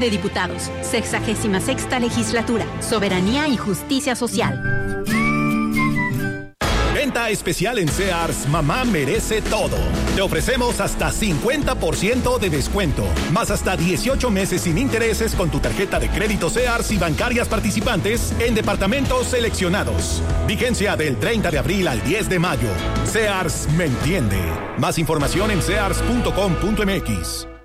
de Diputados, 66ª Legislatura, Soberanía y Justicia Social. Venta especial en Sears, mamá merece todo. Te ofrecemos hasta 50% de descuento, más hasta 18 meses sin intereses con tu tarjeta de crédito Sears y bancarias participantes en departamentos seleccionados. Vigencia del 30 de abril al 10 de mayo. Sears me entiende. Más información en sears.com.mx.